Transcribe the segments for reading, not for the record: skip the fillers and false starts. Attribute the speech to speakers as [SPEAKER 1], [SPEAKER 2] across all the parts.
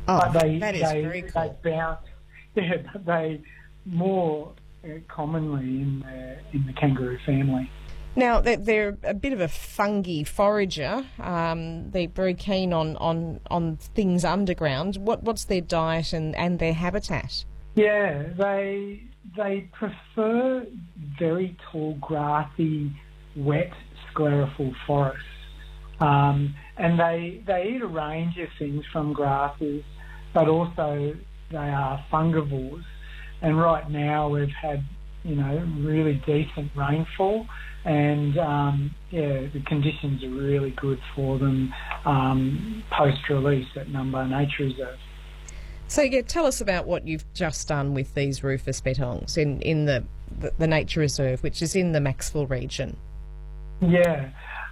[SPEAKER 1] Oh,
[SPEAKER 2] But
[SPEAKER 1] that is very cool.
[SPEAKER 2] they bounce. Yeah, they more commonly in the kangaroo family.
[SPEAKER 1] Now, they're a bit of a fungy forager. They're very keen on things underground. What's their diet and their habitat?
[SPEAKER 2] Yeah, they prefer very tall, grassy, wet, sclerophyll forests. And they eat a range of things from grasses, but also they are fungivores. And right now we've had, really decent rainfall, and the conditions are really good for them post-release at Numbah Nature Reserve.
[SPEAKER 1] So, tell us about what you've just done with these rufous bettongs in the nature reserve, which is in the Macksville region.
[SPEAKER 2] Yeah.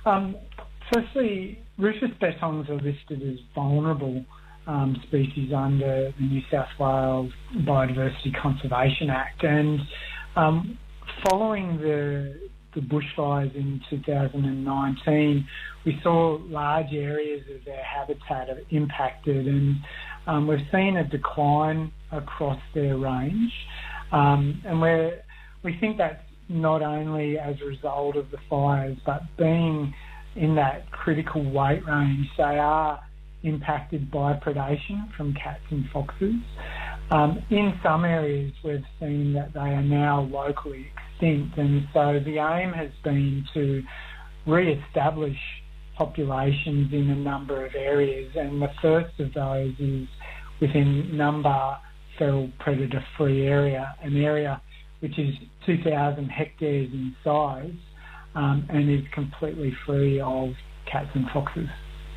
[SPEAKER 2] Firstly, rufous bettongs are listed as vulnerable species under the New South Wales Biodiversity Conservation Act, and following the bushfires in 2019, we saw large areas of their habitat impacted, and we've seen a decline across their range, and we think that's not only as a result of the fires, but being in that critical weight range, they are impacted by predation from cats and foxes. In some areas, we've seen that they are now locally extinct, and so the aim has been to re-establish populations in a number of areas, and the first of those is within Numbah Feral Predator Free Area, an area which is 2,000 hectares in size and is completely free of cats and foxes.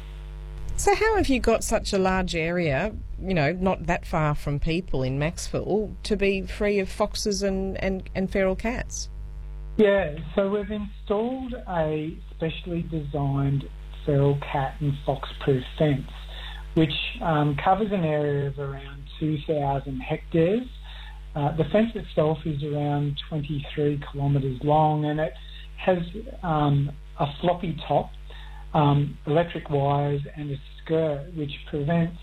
[SPEAKER 1] So how have you got such a large area, not that far from people in Macksville, to be free of foxes and feral cats?
[SPEAKER 2] Yeah, so we've installed a specially designed feral cat and fox-proof fence, which covers an area of around 2,000 hectares. The fence itself is around 23 kilometres long, and it has a floppy top, electric wires and a skirt which prevents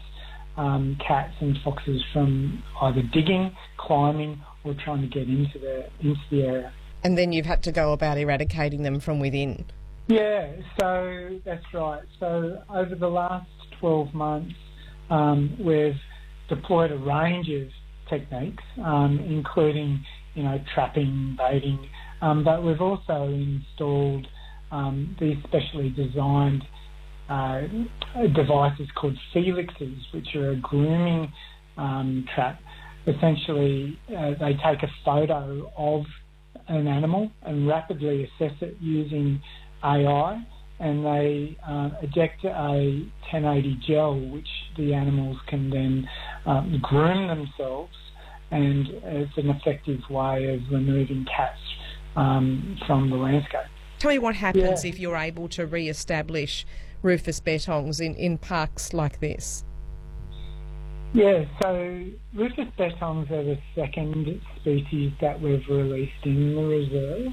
[SPEAKER 2] cats and foxes from either digging, climbing or trying to get into the area.
[SPEAKER 1] And then you've had to go about eradicating them from within.
[SPEAKER 2] Yeah, so that's right. So over the last 12 months, we've deployed a range of techniques, including, trapping, baiting, but we've also installed these specially designed devices called Felixes, which are a grooming trap. Essentially, they take a photo of an animal and rapidly assess it using AI, and they eject a 1080 gel, which the animals can then groom themselves, and it's an effective way of removing cats from the landscape.
[SPEAKER 1] Tell me what happens if you're able to re-establish rufous bettongs in parks like this.
[SPEAKER 2] Yeah, so rufous bettongs are the second species that we've released in the reserve.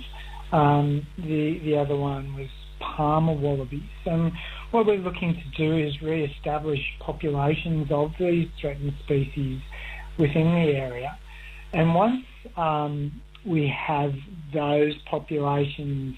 [SPEAKER 2] The other one was Palmer wallabies, and what we're looking to do is re-establish populations of these threatened species within the area. And once we have those populations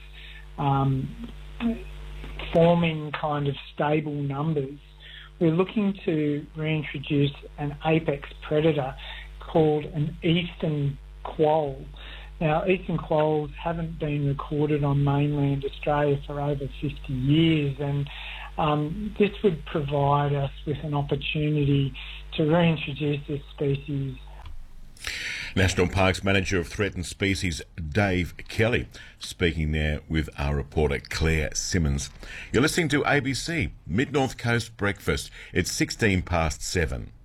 [SPEAKER 2] forming kind of stable numbers, we're looking to reintroduce an apex predator called an eastern quoll. Now, eastern quolls haven't been recorded on mainland Australia for over 50 years, and this would provide us with an opportunity to reintroduce this species.
[SPEAKER 3] National Parks Manager of Threatened Species, Dave Kelly, speaking there with our reporter, Claire Simmons. You're listening to ABC, Mid-North Coast Breakfast. It's 7:16.